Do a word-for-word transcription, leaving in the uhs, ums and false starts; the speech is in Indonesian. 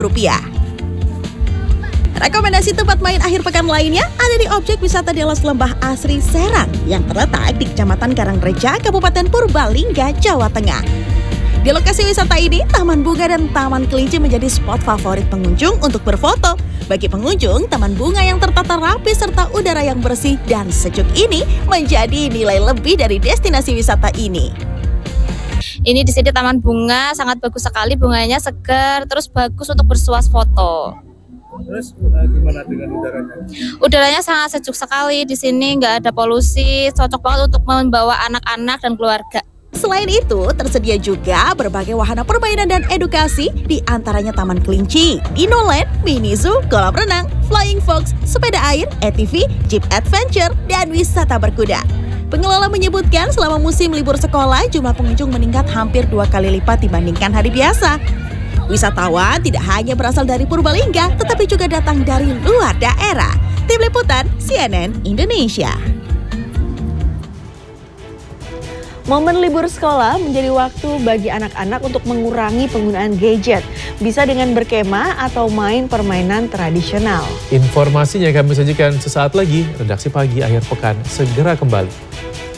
rupiah. Rekomendasi tempat main akhir pekan lainnya ada di objek wisata Delos Lembah Asri Serang yang terletak di Kecamatan Karangreja, Kabupaten Purbalingga, Jawa Tengah. Di lokasi wisata ini, Taman Bunga dan Taman Kelinci menjadi spot favorit pengunjung untuk berfoto. Bagi pengunjung, taman bunga yang tertata rapi serta udara yang bersih dan sejuk ini menjadi nilai lebih dari destinasi wisata ini. Ini di sini taman bunga sangat bagus sekali, bunganya segar, terus bagus untuk bersuah foto. Terus gimana dengan udaranya? Udaranya sangat sejuk sekali di sini, nggak ada polusi, cocok banget untuk membawa anak-anak dan keluarga. Selain itu, tersedia juga berbagai wahana permainan dan edukasi, di antaranya Taman Kelinci, Dinoland, Mini Zoo, kolam renang, Flying Fox, sepeda air, A T V, Jeep Adventure, dan wisata berkuda. Pengelola menyebutkan selama musim libur sekolah, jumlah pengunjung meningkat hampir dua kali lipat dibandingkan hari biasa. Wisatawan tidak hanya berasal dari Purbalingga, tetapi juga datang dari luar daerah. Tim Liputan C N N Indonesia. Momen libur sekolah menjadi waktu bagi anak-anak untuk mengurangi penggunaan gadget. Bisa dengan berkemah atau main permainan tradisional. Informasinya kami sajikan sesaat lagi. Redaksi Pagi Akhir Pekan segera kembali.